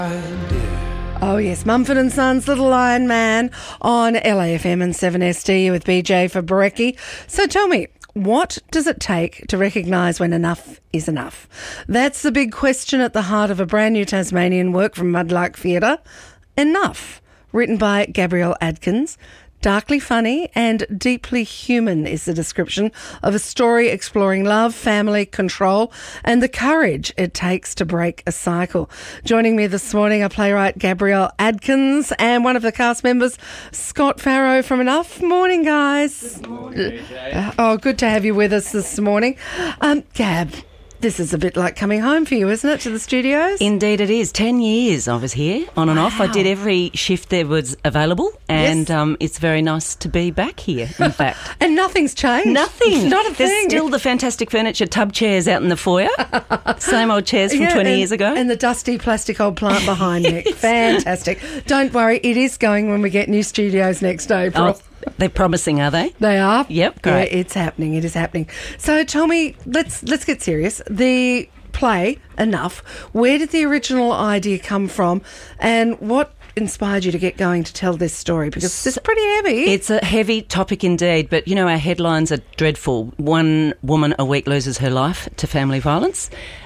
Oh yes, Mumford & Sons, Little Iron Man on LAFM and 7SD with BJ for Brekkie. So tell me, what does it take to recognise when enough is enough? That's the big question at the heart of a brand new Tasmanian work from Mudlark Theatre, Enough, written by Gabrielle Adkins. Darkly funny and deeply human is the description of a story exploring love, family, control, and the courage it takes to break a cycle. Joining me this morning are playwright Gabrielle Adkins and one of the cast members, Scott Farrow from Enough. Morning, guys. Good morning, BJ. Oh, good to have you with us this morning. Gab, this is a bit like coming home for you, isn't it, to the studios? Indeed it is. 10 years I was here, on and off. I did every shift there was available, and Yes. It's very nice to be back here, in fact. And nothing's changed. Nothing. Not a There's thing. still the fantastic furniture, tub chairs out in the foyer. Same old chairs from 20 years ago. And the dusty plastic old plant behind me. Fantastic. Don't worry, it is going when we get new studios next April. Oh, they're promising, are they? They are? Yep, great. Yeah, it's happening. It is happening. So tell me, let's get serious. The play, Enough, where did the original idea come from and what inspired you to get going to tell this story? Because it's pretty heavy. It's a heavy topic indeed, but, you know, our headlines are dreadful. One woman a week loses her life to family violence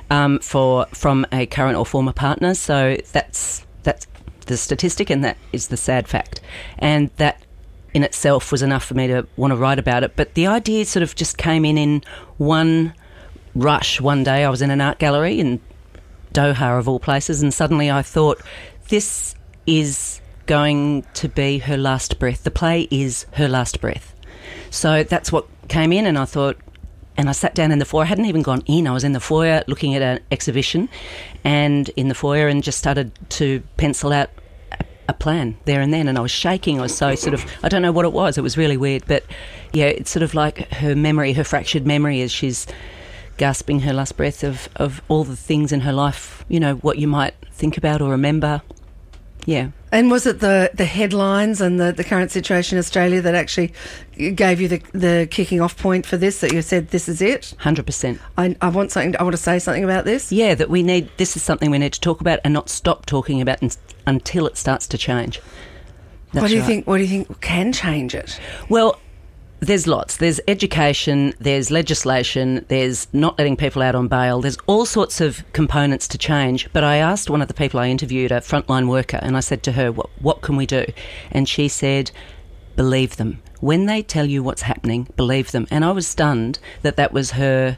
from a current or former partner. So that's the statistic, and that is the sad fact. And that in itself was enough for me to want to write about it. But the idea sort of just came in one rush one day. I was in an art gallery in Doha, of all places, and suddenly I thought, this is going to be her last breath. The play is her last breath. So that's what came in, and I thought, and I sat down in the foyer. I hadn't even gone in. I was in the foyer looking at an exhibition and in the foyer, and just started to pencil out a plan there and then, and I was shaking. I was so sort of, I don't know what it was. It was really weird, but yeah, it's sort of like her memory, her fractured memory, as she's gasping her last breath of all the things in her life, you know, what you might think about or remember. Yeah. And was it the headlines and the current situation in Australia that actually gave you the kicking off point for this, that you said this is it? 100%. I want to say something about this? Yeah, that this is something we need to talk about and not stop talking about until it starts to change. What do you right. think can change it? Well, there's lots. There's education, there's legislation, there's not letting people out on bail. There's all sorts of components to change. But I asked one of the people I interviewed, a frontline worker, and I said to her, what can we do? And she said, believe them. When they tell you what's happening, believe them. And I was stunned that was her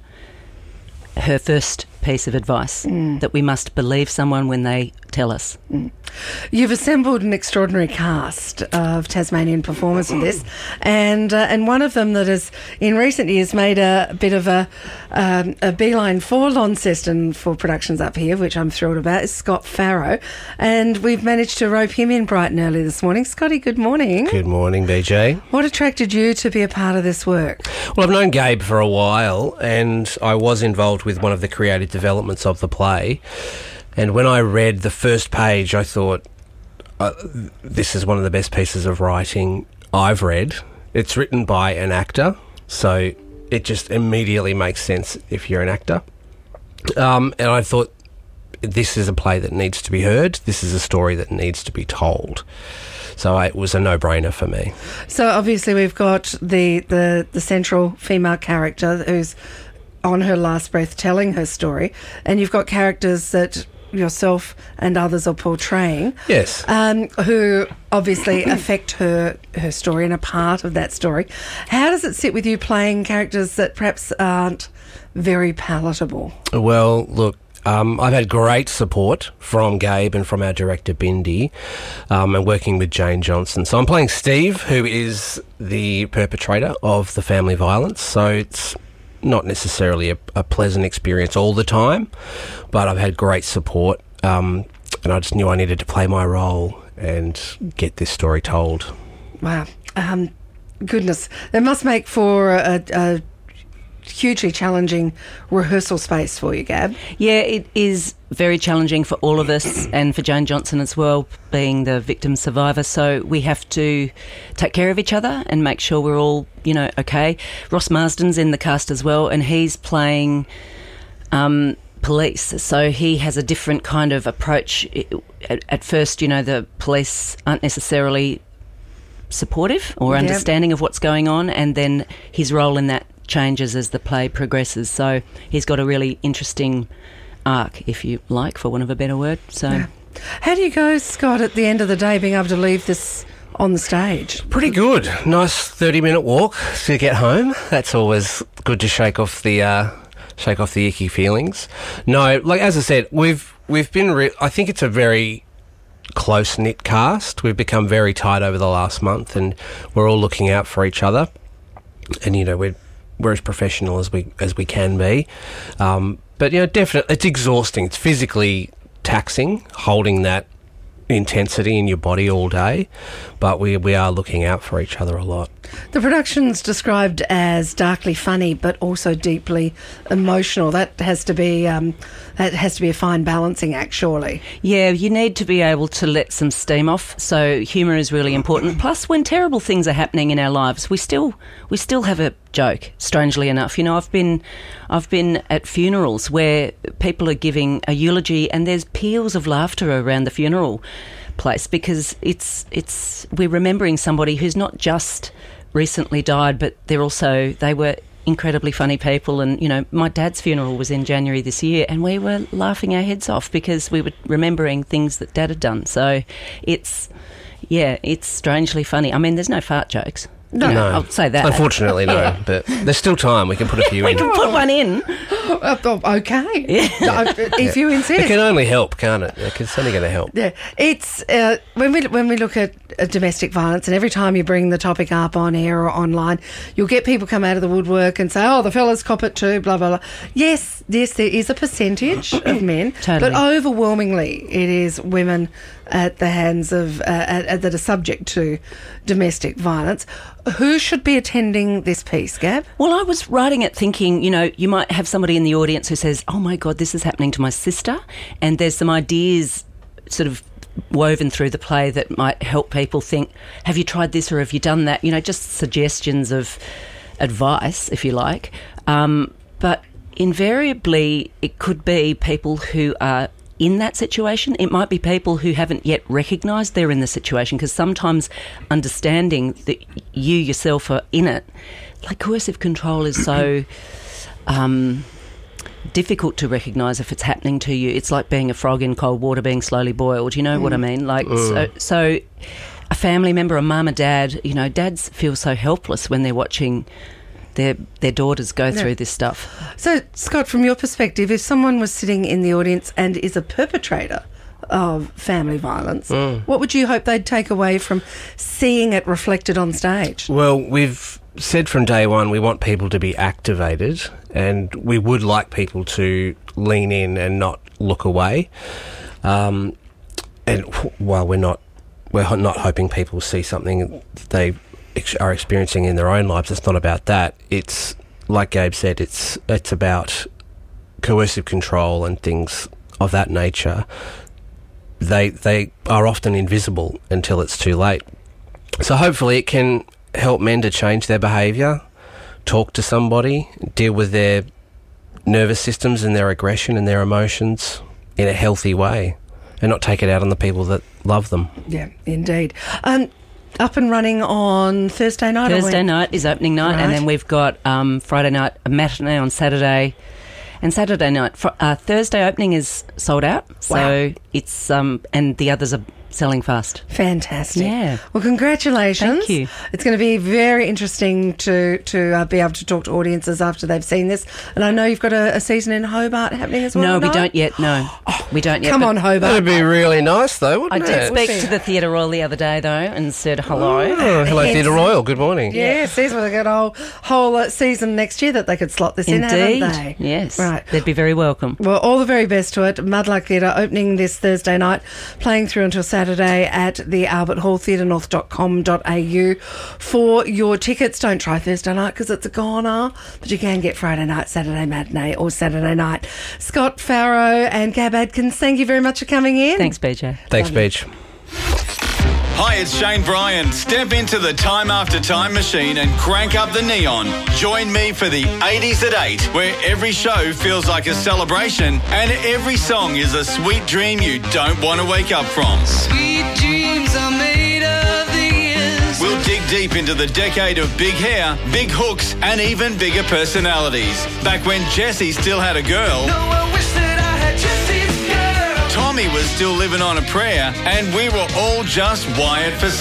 first piece of advice, that we must believe someone when they tell us. You've assembled an extraordinary cast of Tasmanian performers for this, and one of them that has in recent years made a bit of a beeline for Launceston for productions up here, which I'm thrilled about, is Scott Farrow, and we've managed to rope him in bright and early this morning. Scotty, good morning. Good morning, BJ. What attracted you to be a part of this work? Well, I've known Gabe for a while, and I was involved with one of the creative developments of the play. And when I read the first page, I thought, this is one of the best pieces of writing I've read. It's written by an actor, so it just immediately makes sense if you're an actor. And I thought, this is a play that needs to be heard. This is a story that needs to be told. So it was a no-brainer for me. So obviously we've got the central female character who's on her last breath telling her story, and you've got characters that yourself and others are portraying, Yes. who obviously affect her story and a part of that story. How does it sit with you playing characters that perhaps aren't very palatable? Well, look, I've had great support from Gabe and from our director, Bindi, and working with Jane Johnson. So I'm playing Steve, who is the perpetrator of the family violence. So it's not necessarily a pleasant experience all the time, but I've had great support, and I just knew I needed to play my role and get this story told. Wow. Goodness. It must make for a hugely challenging rehearsal space for you, Gab. Yeah, it is very challenging for all of us, and for Jane Johnson as well, being the victim survivor. So we have to take care of each other and make sure we're all, you know, okay. Ross Marsden's in the cast as well, and he's playing police, so he has a different kind of approach. At first, the police aren't necessarily supportive or understanding of what's going on, and then his role in that changes as the play progresses. So he's got a really interesting arc, if you like, for want of a better word. So, how do you go, Scott, at the end of the day, being able to leave this on the stage? Pretty good. Nice 30-minute walk to get home. That's always good to shake off the icky feelings. No, like as I said, we've been. I think it's a very close-knit cast. We've become very tight over the last month, and we're all looking out for each other. And we're as professional as we can be. But definitely, it's exhausting. It's physically taxing, holding that intensity in your body all day, but we are looking out for each other a lot. The production's described as darkly funny but also deeply emotional. That has to be a fine balancing act, surely. Yeah, you need to be able to let some steam off, so humour is really important. Plus, when terrible things are happening in our lives, we still have a joke, strangely enough. I've been at funerals where people are giving a eulogy and there's peals of laughter around the funeral place, because we're remembering somebody who's not just recently died, but they were incredibly funny people. And my dad's funeral was in January this year, and we were laughing our heads off because we were remembering things that Dad had done. So it's strangely funny. I mean, there's no fart jokes. No. I'll say that. Unfortunately, no. But there's still time. We can put a few in. We can put one in. Okay. If you insist. It can only help, can't it? It's only going to help. Yeah. It's when we look at domestic violence, and every time you bring the topic up on air or online, you'll get people come out of the woodwork and say, "Oh, the fellas cop it too." Blah blah blah. Yes, there is a percentage of men, totally. but overwhelmingly, it is women at the hands of that are subject to domestic violence. Who should be attending this piece, Gab? Well, I was writing it thinking, you might have somebody in the audience who says, "Oh my God, this is happening to my sister," and there's some ideas sort of woven through the play that might help people think, have you tried this or have you done that? Just suggestions of advice, if you like. But invariably, it could be people who are in that situation. It might be people who haven't yet recognised they're in the situation, because sometimes understanding that you yourself are in it, like coercive control is so difficult to recognise if it's happening to you. It's like being a frog in cold water being slowly boiled. You know what I mean? Like so a family member, a mum, a dad, dads feel so helpless when they're watching their daughters go through this stuff. So, Scott, from your perspective, if someone was sitting in the audience and is a perpetrator of family violence, what would you hope they'd take away from seeing it reflected on stage? Well, we've said from day one we want people to be activated, and we would like people to lean in and not look away. And while we're not hoping people see something they are experiencing in their own lives, it's not about that. It's like Gabe said, it's about coercive control and things of that nature. They are often invisible until it's too late. So hopefully it can help men to change their behaviour, talk to somebody, deal with their nervous systems and their aggression and their emotions in a healthy way, and not take it out on the people that love them. Yeah, indeed. Up and running on Thursday night? Thursday night is opening night, right. And then we've got Friday night, a matinee on Saturday, and Saturday night. Thursday opening is sold out, so it's and the others are selling fast. Fantastic. Yeah. Well, congratulations. Thank you. It's going to be very interesting to be able to talk to audiences after they've seen this. And I know you've got a season in Hobart happening as well. No, we don't yet. No, we don't yet. Come on, Hobart. That'd be really nice, though, wouldn't it? I did speak to the Theatre Royal the other day, though, and said hello. Oh, hello, Theatre Royal. Good morning. Yes, they've got a whole season next year that they could slot this in, haven't they? Yes. Right. They'd be very welcome. Well, all the very best to it. Mudlark Theatre opening this Thursday night, playing through until Saturday at the Albert Hall, theatrenorth.com.au for your tickets. Don't try Thursday night because it's a goner, but you can get Friday night, Saturday matinee or Saturday night. Scott Farrow and Gab Adkins, thank you very much for coming in. Thanks, BJ. Thanks, Beach. Hi, it's Shane Bryan. Step into the Time After Time machine and crank up the neon. Join me for the 80s at 8, where every show feels like a celebration and every song is a sweet dream you don't want to wake up from. Sweet dreams are made of these. We'll dig deep into the decade of big hair, big hooks and even bigger personalities. Back when Jessie still had a girl. No, I wish that I had Jessie's girl. Tommy was still living on a prayer and we were all just wired for